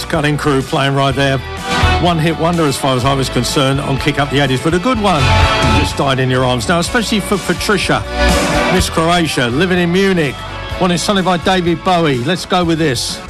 Cutting Crew playing right there. One-hit wonder as far as I was concerned on Kick Up the 80s, but a good one. Just Died in Your Arms. Now, especially for Patricia, Miss Croatia, living in Munich, wanting something by David Bowie. Let's go with this.